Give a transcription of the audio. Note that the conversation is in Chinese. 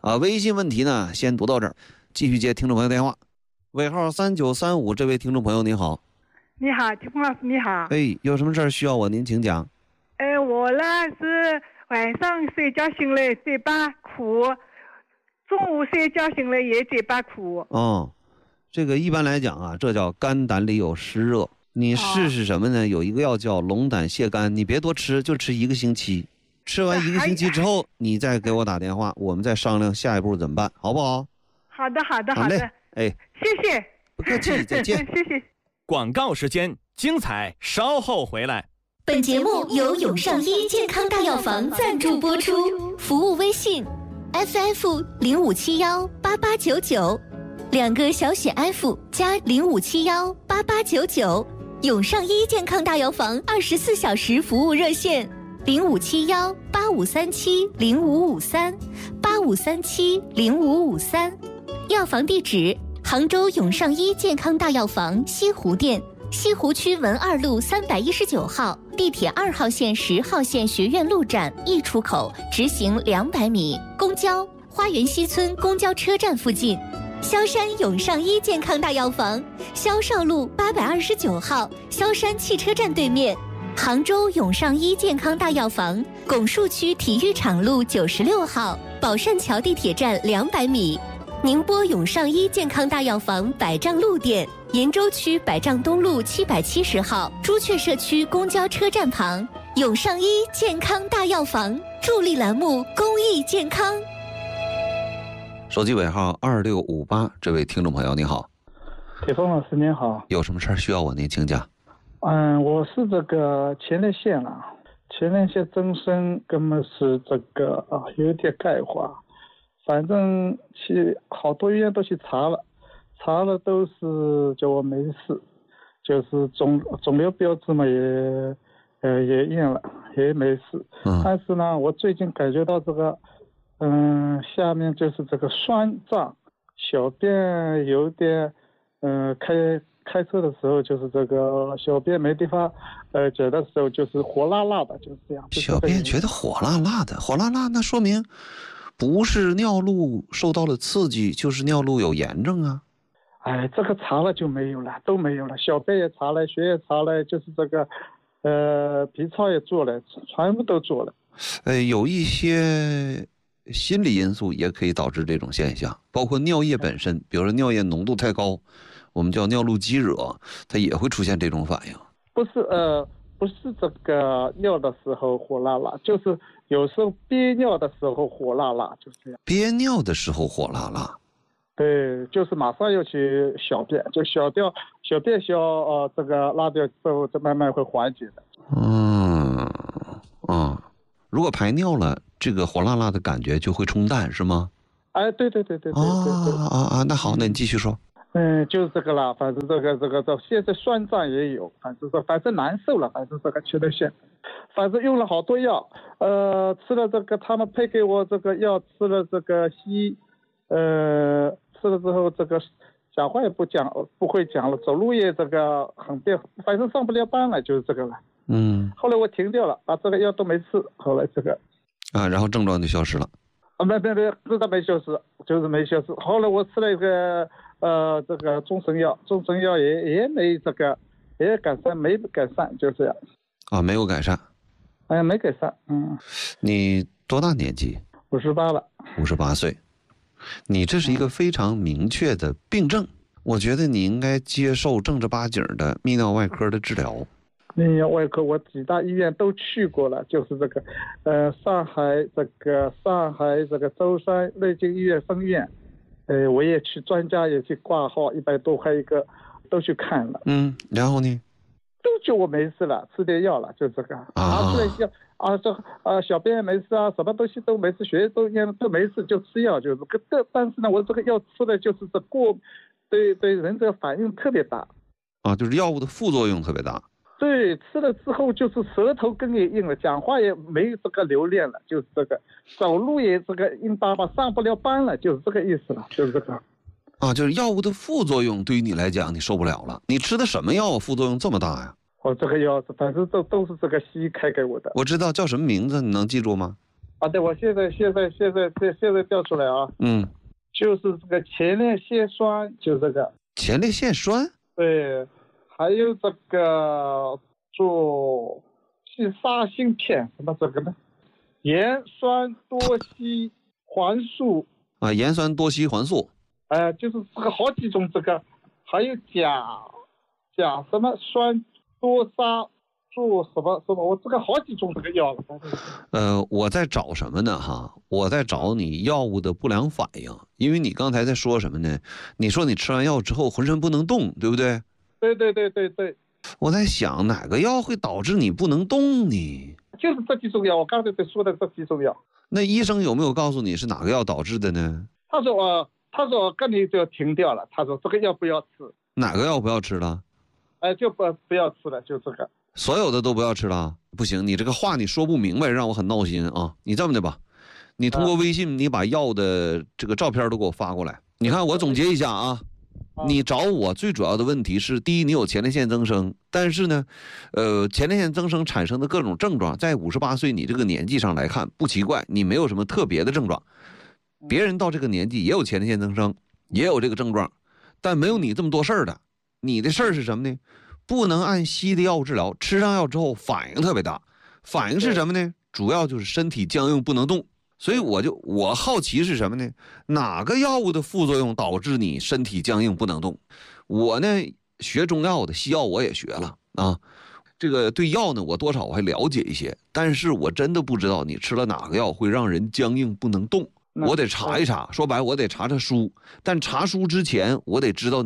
微信问题呢先读到这儿，继续接听众朋友电话。尾号3935，这位听众朋友你好。 你好，金峰老师你好。 有什么事儿需要我，您请讲。 我呢是晚上睡觉醒来嘴巴苦，中午睡觉醒来也嘴巴苦。 这个一般来讲啊，这叫肝胆里有湿热。你试试什么呢？有一个药叫龙胆泻肝，你别多吃，就吃1个星期。吃完1个星期之后，你再给我打电话，我们再商量下一步怎么办，好不好？ 好的。 好嘞， 谢谢。 不客气，再见。 谢谢。 广告时间，精彩稍后回来。 本节目由永上医健康大药房赞助播出，服务微信 FF05718899， 2个小写 F 加05718899。永上医健康大药房24小时服务热线05718537055385370553。药房地址：杭州永上医健康大药房西湖店，西湖区文二路319号，地铁2号线10号线学院路站1出口，直行200米，公交花园西村公交车站附近。萧山永上医健康大药房，萧少路829号，萧山汽车站对面。杭州永上医健康大药房，拱墅区体育场路96号，宝善桥地铁站200米。宁波永上医健康大药房百丈路店，延州区百丈东路770号，朱雀社区公交车站旁。永上医健康大药房助力栏目，公益健康。 手机尾号2658，这位听众朋友你好。 铁峰老师您好。 有什么事儿需要我，您请讲。 我是这个前列腺增生，根本是这个有点钙化，反正去好多医院都去查了都是叫我没事，就是肿瘤标志嘛也验了也没事。但是呢，我最近感觉到这个下面就是这个酸胀，小便有点开车的时候就是这个小便没地方解的时候就是火辣辣的，就是这样。 小便觉得火辣辣的，那说明不是尿路受到了刺激，就是尿路有炎症啊。 这个查了就没有了，都没有了，小便也查了，血也查了，就是这个B 超也做了，全部都做了。 有一些心理因素也可以导致这种现象，包括尿液本身，比如说尿液浓度太高，我们叫尿路积热，它也会出现这种反应。 不是这个尿的时候火辣辣，就是有时候憋尿的时候火辣辣，就是这样。 憋尿的时候火辣辣。 对，就是马上要去小便，就小便这个拉掉之后，这慢慢会缓解的。 如果排尿了，这个火辣辣的感觉就会冲淡，是吗？ 对。 那好，那你继续说。 就是这个啦，反正这现在酸胀也有，反正难受了，反正这个前列腺，反正用了好多药，吃了这个他们配给我这个药，吃了这个西医，吃了之后这个讲话也不会讲了，走路也这个很变，反正上不了班了，就是这个了。后来我停掉了，把这个药都没吃，后来这个然后症状就消失了。 没，这个没消失，就是没消失。后来我吃了一个这个中成药也没这个，也没改善，就这样。 没有改善。 没改善。 你多大年纪 ？58了。 58岁。你这是一个非常明确的病症，我觉得你应该接受正儿八经的泌尿外科的治疗。 泌尿外科我几大医院都去过了，就是这个上海这个舟山内经医院分院，我也去，专家也去挂号，100多块一个，都去看了。 然后呢？ 都觉我没事了，吃点药了，就这个。吃了药小便没事什么东西都没事，血液都没事，就吃药就是。但是呢，我这个药吃的就是对人这个反应特别大。 就是药物的副作用特别大。 对，吃了之后就是舌头根也硬了，讲话也没这个留恋了，就是这个，走路也这个硬巴巴，上不了班了，就是这个意思了，就是这个。 就是药物的副作用对于你来讲你受不了了。你吃的什么药副作用这么大呀？ 我这个药反正都是这个西医开给我的。 我知道叫什么名字，你能记住吗？ 啊，对，我现在调出来啊，就是这个前列腺酸，就这个前列腺酸， 对，还有这个做沙星片，什么这个呢？盐酸多烯环素啊，盐酸多烯环素， 就是这个好几种这个，还有甲什么酸多沙做什么，我这个好几种这个药了。 我在找什么呢？哈，我在找你药物的不良反应，因为你刚才在说什么呢？你说你吃完药之后浑身不能动，对不对？ 对。 我在想哪个药会导致你不能动呢？ 就是这几种药，我刚才在说的这几种药。 那医生有没有告诉你是哪个药导致的呢？ 他说跟你就停掉了，他说这个药不要吃。 哪个药不要吃了？ 就不要吃了，就这个。 所有的都不要吃了？不行，你这个话你说不明白，让我很闹心啊！你这么的吧，你通过微信，你把药的这个照片都给我发过来。你看，我总结一下啊。你找我最主要的问题是，第一，你有前列腺增生，但是呢，前列腺增生产生的各种症状，在58岁你这个年纪上来看不奇怪，你没有什么特别的症状，别人到这个年纪也有前列腺增生，也有这个症状，但没有你这么多事儿的。你的事儿是什么呢？不能按西医的药物治疗，吃上药之后反应特别大，反应是什么呢？主要就是身体僵硬不能动。所以我好奇是什么呢？哪个药物的副作用导致你身体僵硬不能动？我呢学中药的，西药我也学了啊。这个对药呢我多少我还了解一些，但是我真的不知道你吃了哪个药会让人僵硬不能动。我得查一查，说白我得查查书，但查书之前我得知道